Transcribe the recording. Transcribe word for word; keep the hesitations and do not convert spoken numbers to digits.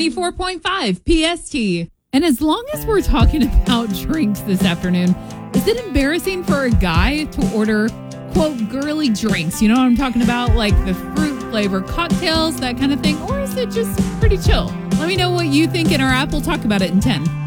ninety-four point five P S T. And as long as we're talking about drinks this afternoon, is it embarrassing for a guy to order, quote, girly drinks? You know what I'm talking about? Like the fruit flavor cocktails, that kind of thing? Or is it just pretty chill? Let me know what you think in our app. We'll talk about it in ten.